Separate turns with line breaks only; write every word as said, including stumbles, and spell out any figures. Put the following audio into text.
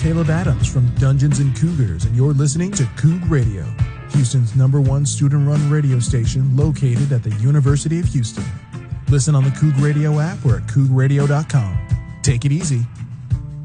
Caleb Adams from Dungeons and Cougars, and you're listening to Coug Radio, Houston's number one student-run radio station located at the University of Houston. Listen on the Coug Radio app or at coug radio dot com. Take it easy